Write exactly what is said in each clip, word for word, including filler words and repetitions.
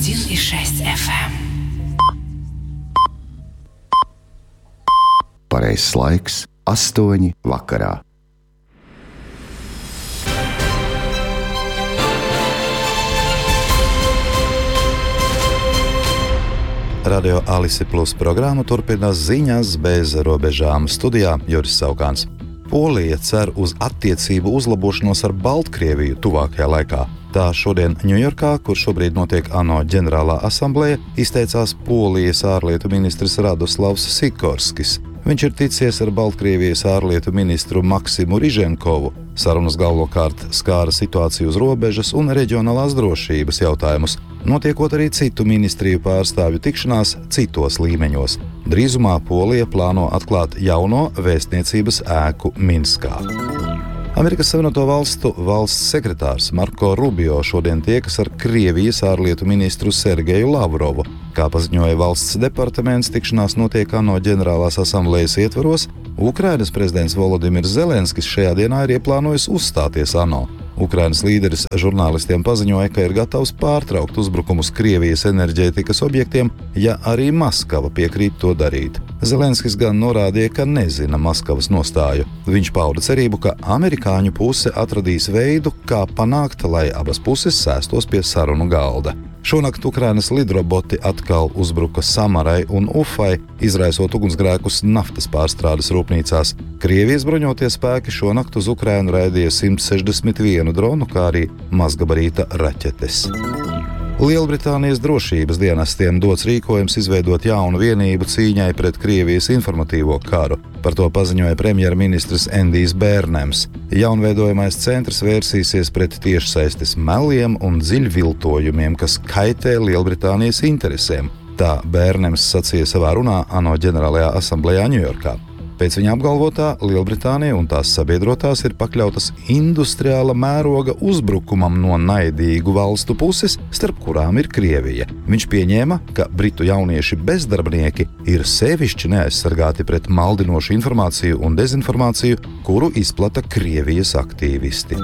один и шесть эф эм. Pareizais laiks - astoņi vakarā. Radio Alise Plus programmu turpina ziņas bez robežām. Studijā Juris Saukāns. Polija cer uz attiecību uzlabošanos ar Baltkrieviju tuvākajā laikā. Tā šodien Ņujorkā, kur šobrīd notiek ANO ģenerālā asambleja, izteicās Polijas ārlietu ministrs Radoslavs Sikorskis. Viņš ir ticies ar Baltkrievijas ārlietu ministru Maksimu Riženkovu. Sarunas galvenokārt skāra situāciju uz robežas un reģionālās drošības jautājumus, notiekot arī citu ministriju pārstāvju tikšanās citos līmeņos. Drīzumā Polija plāno atklāt jauno vēstniecības ēku Minskā. Amerikas Savienoto Valstu valsts sekretārs Marko Rubio šodien tiekas ar Krievijas ārlietu ministru Sergeju Lavrovu. Kā paziņoja valsts departaments, tikšanās notiek ANO ģenerālās asamblejas ietvaros. Ukrainas prezidents Volodimirs Zelenskis šajā dienā ir ieplānojis uzstāties ANO. Ukrainas līderis žurnālistiem paziņoja, ka ir gatavs pārtraukt uzbrukumus Krievijas enerģētikas objektiem, ja arī Maskava piekrīt to darīt. Zelenskis gan norādīja, ka nezina Maskavas nostāju. Viņš pauda cerību, ka amerikāņu puse atradīs veidu, kā panākt, lai abas puses sēstos pie sarunu galda. Šonakt Ukrainas lidroboti atkal uzbruka Samarai un Ufai, izraisot ugunsgrēkus naftas pārstrādes rūpnīcās. Krievijas bruņotie spēki šonakt uz Ukrainu raidīja simt sešdesmit vienu dronu, kā arī mazgabarīta raķetes. Lielbritānijas drošības dienestiem dots rīkojums izveidot jaunu vienību cīņai pret Krievijas informatīvo karu. Par to paziņoja premjerministrs Endijs Bērnems. Jaunveidojamais centrs vērsīsies pret tiešsaistes meliem un dziļviltojumiem, kas kaitē Lielbritānijas interesēm. Tā Bērnems sacīja savā runā ANO ģenerālajā asamblejā Ņujorkā. Pēc viņa apgalvotā, Lielbritānija un tās sabiedrotās ir pakļautas industriāla mēroga uzbrukumam no naidīgu valstu puses, starp kurām ir Krievija. Viņš pieņēma, ka britu jaunieši bezdarbnieki ir sevišķi neaizsargāti pret maldinošu informāciju un dezinformāciju, kuru izplata Krievijas aktīvisti.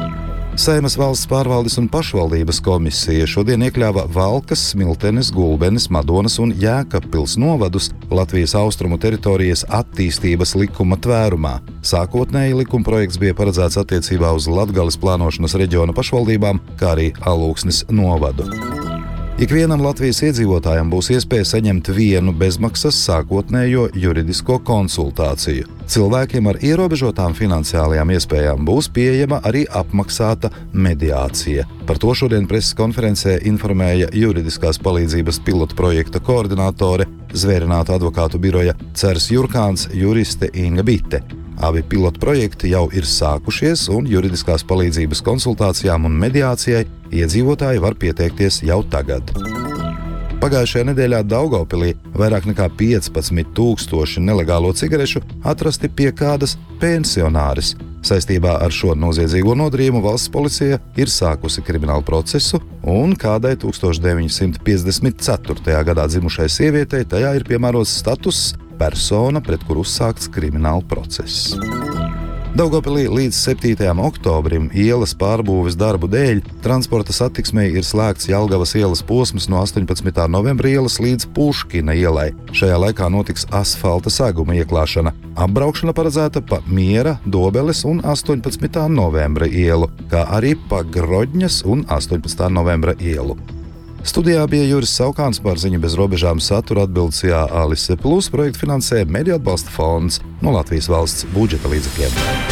Saeimas valsts pārvaldes un pašvaldības komisija šodien iekļāva Valkas, Smiltenes, Gulbenes, Madonas un Jēkabpils novadus Latvijas austrumu teritorijas attīstības likuma tvērumā. Sākotnēji likumprojekts bija paredzēts attiecībā uz Latgales plānošanas reģiona pašvaldībām, kā arī Alūksnes novadu. Ikvienam Latvijas iedzīvotājam būs iespēja saņemt vienu bezmaksas sākotnējo juridisko konsultāciju. Cilvēkiem ar ierobežotām finansiālajām iespējām būs pieejama arī apmaksāta mediācija. Par to šodien preses konferencē informēja juridiskās palīdzības pilotu projekta koordinātore, Zvērinātu advokātu biroja Cers Jurkāns, juriste Inga Bite. Abi pilotu projekti jau ir sākušies, un juridiskās palīdzības konsultācijām un mediācijai iedzīvotāji var pieteikties jau tagad. Pagājušajā nedēļā Daugavpilī vairāk nekā piecpadsmit tūkstoši nelegālo cigarešu atrasti pie kādas pensionāres. Saistībā ar šo noziedzīgo nodarījumu valsts policija ir sākusi kriminālu procesu, un kādai deviņdesmit ceturtajā gadā dzimušai sievietei tajā ir piemērots status persona, pret kuru uzsākts krimināla process. Daugavpilī līdz septītajam oktobrim ielas pārbūves darbu dēļ transporta satiksmei ir slēgts Jelgavas ielas posms no astoņpadsmitā novembra ielas līdz Puškina ielai. Šajā laikā notiks asfalta seguma ieklāšana. Apbraukšana paredzēta pa Miera, Dobeles un astoņpadsmitā novembra ielu, kā arī pa Grodņas un astoņpadsmitā novembra ielu. Studijā bija Juris Saukāns, par ziņu bez robežām satura atbildes Alise Plus projektu finansē Mediju atbalsta fonds no Latvijas valsts budžeta līdzekļiem.